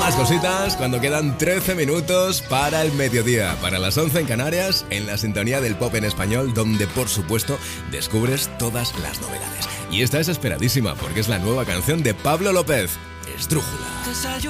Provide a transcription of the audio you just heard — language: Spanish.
Más cositas cuando quedan 13 minutos para el mediodía, para las 11 en Canarias, en la sintonía del pop en español, donde por supuesto descubres todas las novedades. Y esta es esperadísima porque es la nueva canción de Pablo López, Esdrújula.